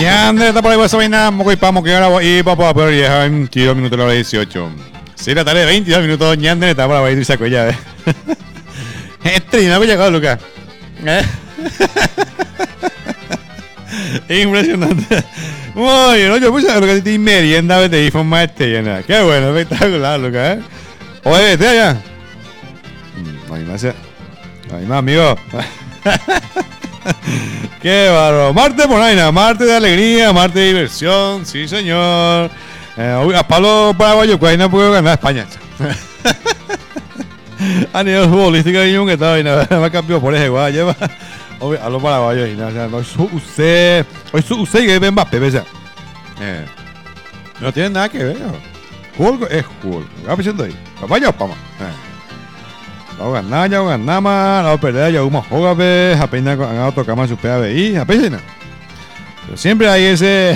Ya, Andrés, está por ahí, esa vaina, moco y pamo, que ahora voy, papá, pero ya 22 minutos a la hora 18. 6 de la tarde, 22 minutos, ya, Andrés, está por ahí, y saco ya, no me llegado, Lucas. Impresionante. Muy bien, yo puse lo que te merienda, vete y forma llena. Qué bueno, espectacular, Lucas, Oye, vete allá. No hay más, amigo. Qué bárbaro. Martes por Naina, martes de alegría, martes de diversión, sí señor. A Pablo Paraguayo, que ahí no puedo ganar España. A nivel futbolístico hay un que estaba ahí, me cambió por ese guay. Lleva a los paraguayos y nada. Usted que ven Mbappé, ¿ves? No tiene nada que ver. Juego es juego. ¿Qué va pensando ahí? Vaya, pama. No ganar, ya ganar más, no perder, ya uno juega, apenas han tocado más su PABI, apenas. Pero siempre hay ese,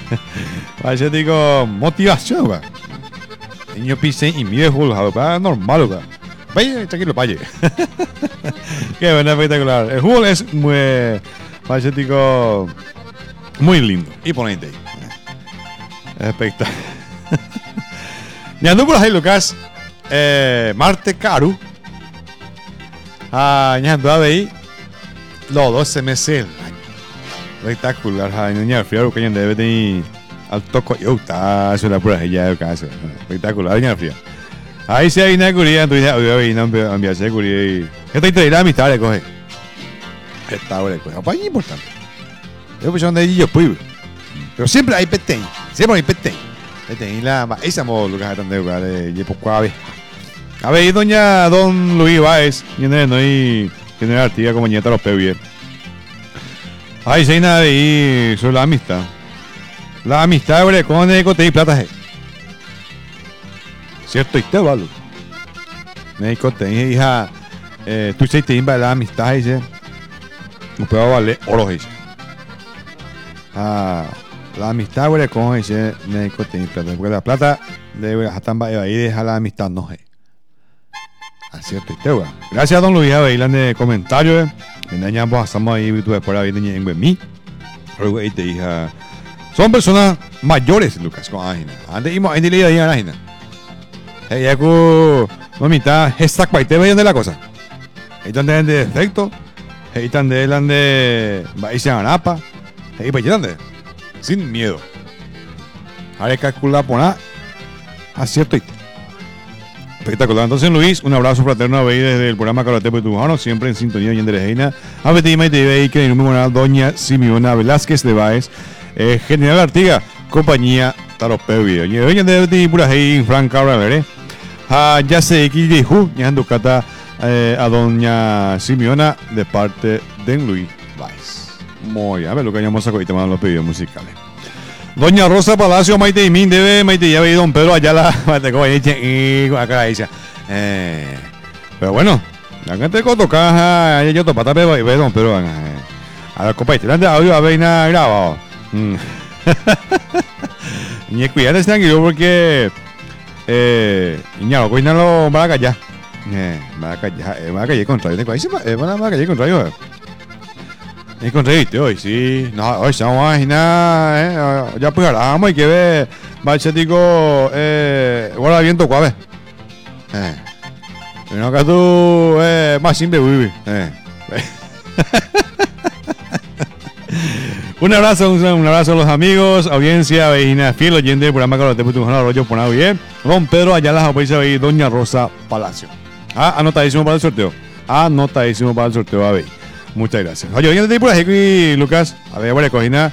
digo, motivación, va. Niño pise y mi viejo, va normal, va. Vaya, tranquilo, vaya. Qué bueno, espectacular. El juego es muy, digo, muy lindo. Y ponente ahí. Espectacular. Ya ando por ahí, Lucas. Marte Caru. Ñando a ver los 12 meses del año. Espectacular. Niña frío que debe tener al toco. Yo está, eso la pura ya de casa. Espectacular, niña fría. Ahí se hay una curia, entonces voy a ver no enviarse curia y esta interés la amistad le coge. Esta hora le coge. Apa, es importante. Yo pues donde yo puedo. Pero siempre hay petén. Siempre hay petén. Petén la esa modo lugar donde lugar de poco a ver, don Luis Báez, no hay tiene artiga como nieta los peos. Ay, si hay nada de ahí sobre la amistad. La amistad, güey, con el cote y plata. Cierto, y te valo. Me cote, hija, tú se te inva la amistad, dice. No puedo valer oro, dice. La amistad, güey, con ese me cote y plata. Porque la plata de Jatamba ahí deja la amistad, no es. Así es, gracias, don Luis Abeilan de comentarios. En ambos estamos ahí por ahí en mí. Luego ahí te hija. Son personas mayores, Lucas. Antes íbamos a ir a la página. Ya que mamita, esta cuaite veían de la cosa. Ahí están de defecto. Ahí están de Baisa Anapa. Ahí para allá sin miedo. Ahora calcular por nada. Acierto y espectacular. Entonces, Luis, un abrazo fraterno a ver desde el programa Karate Petujano, siempre en sintonía y en Derejeina. A Betima y TV, que muy buena doña Simeona Velázquez de Baez, General Artiga, compañía Taropeo Video. Y doña de Betima Purajei, Frank Cabra, veré. Ya sé que dijo, ya andukata a doña Simeona de parte de Luis Baez. Muy bien, a ver lo que hayamos sacado y te mandan los pedidos musicales. Doña Rosa Palacio, Maite y Min, debe Maite ya ve don Pedro Ayala, y acá dice. Pero bueno, la gente con tocaja, yo topata ve don Pedro. A la copa de audio a ver nada grabado. Ni cuidado este tranquilo porque niña, lo cuidanlo para callar. Para callar contrario, te cuál para callar contrario. Es contraíste hoy, sí. No, hoy se vamos a imaginar, ya pues ahora hay que ver, va a ser digo, guarda viento cuave. Pero que tú, más simple vivir. Un abrazo a los amigos, audiencia, vecina, fiel oyente del programa Carlos Teputujano Arroyo, por nada bien. Don Pedro Ayala, Japoisa, y doña Rosa Palacio. Anotadísimo para el sorteo. Anotadísimo para el sorteo, a ver. Muchas gracias. Oye, oye, por aquí, Lucas. A ver, bueno, cogina.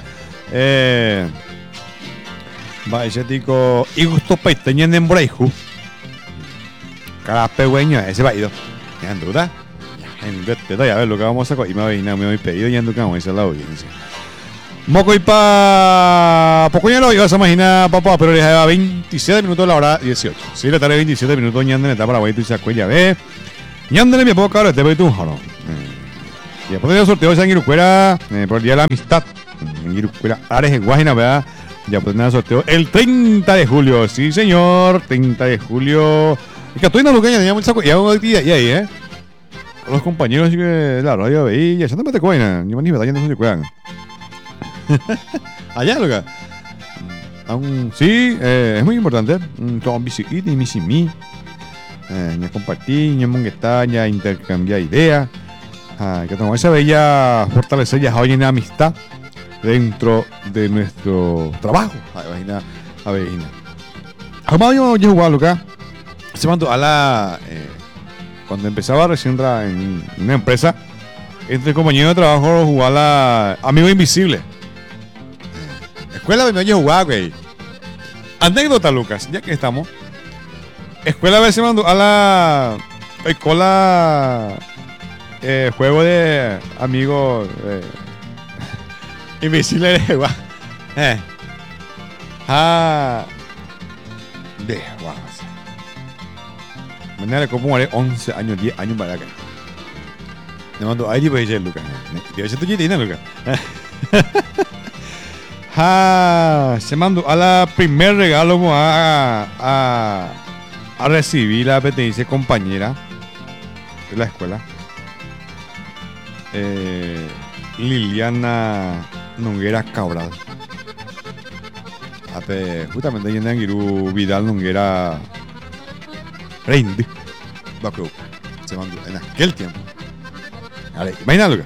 Va, ese tico. Y gusto paiteña en Breiju. Carape, güeño, ese va ido. ¿Ya en duda? Ya, a ver lo que vamos a coger. Y me voy pedido y en duda, vamos a la audiencia. Moco y pa. Pocoñalo, y vas a imaginar, papá, pero ya va 27 minutos a la hora 18. Sí, la tarde 27 minutos, ñanden, está para Guayito y Sacuella, ve. Ñanden, mi poco, ahora te voy tú, jaro. Y después de los sorteos en Irucuera, por el día de la amistad, en Irucuera, Ares en Guajina, ¿verdad? Ya pues nada, sorteo el 30 de julio, sí señor, 30 de julio. Y que estoy en la Lucaña, teníamos el saco, y hago actividad, y ahí, Con los compañeros de la radio, y ya se no me te cuena, ni más ni me dañan, no se cuidan. Allá, Lucas. Aún sí, es muy importante. Todo bicicleta y mí. Ya compartir, ya mongetar, ya intercambiar ideas. Que tenemos esa bella fortalecer ya hoy en la amistad dentro de nuestro trabajo. Imagina, a ver, ¿cómo yo jugaba, Lucas? Se mandó a la. Cuando empezaba recién en una empresa, entre compañeros de trabajo jugaba la Amigo Invisible. Escuela donde yo jugaba, güey. Anécdota, Lucas, ya que estamos. Escuela a veces mandó a la escuela juego de amigos invisible de guau. De guau. Mañana como 11 años, 10 años para acá. Le mando ahí pues ya Lucas. Debe ser tu chitina, Lucas. Se mandó a la primer regalo a recibir la pertenencia compañera de la escuela. Liliana Nonguera Cabral. Justamente en Angiru Vidal Nonguera Reindi. Se mandó en aquel tiempo. Vale, imagínalo.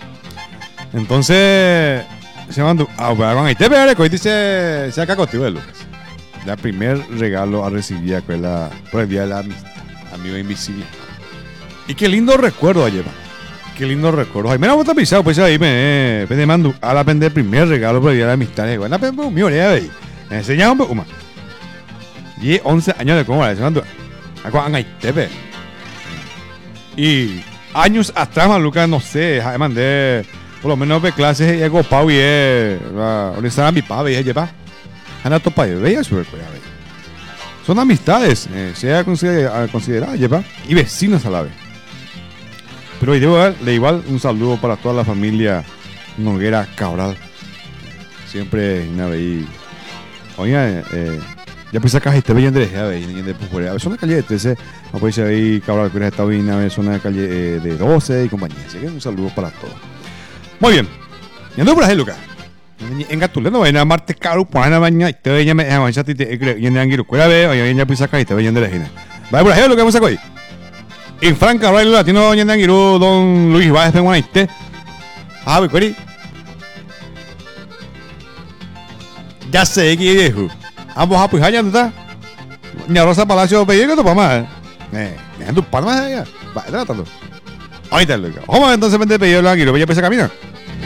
Entonces se mandó con ahí te veré que hoy dice se acá contigo de Lucas. El primer regalo a recibir aquella por el día de la amigo invisible. Y qué lindo recuerdo ayer. Qué lindo recuerdo. Ay, me la voy a pisar, pues ahí me mando a la pende el primer regalo por el día de la amistad. La pende mi oreja ahí. Me enseñaron un poco. Y 11 años de cómo se mandó. Y años atrás, Lucas, no sé, mandé por lo menos de clases y algo pau y organizar mi pave y lleva. Ana topa de bella su son amistades, sea considerada lleva y vecinos a la vez. Pero de igual un saludo para toda la familia Noguera Cabral. Siempre una vez. Oiga, ya pues acá este veía Andrés, a ver, son la calle de 13, no puede ser ahí Cabral, que está bien, a ver, son la calle de 12 y compañía. Así que un saludo para todos. Muy bien, y ando por ahí, Lucas. En Gatuleno, voy a martes caro, pues a mañana, te voy a llamar, a ti te y en Anguiro, cuela ve, oye, ya pues acá este veía Andrés. Vaya por ahí, lo que vamos a hoy. En Franca, Cabral, Latino, en Anguiro, don Luis Vázquez, en Guanaiste. Voy, cueri. Ya sé que viejo. Ambos pues allá está. Ni a Rosa Palacio pedí que tu mamá. Dejan tu palmas allá. Va, tratando. Ahí está, Lucas. Vamos entonces a pedirlo aquí, lo voy a empezar a caminar.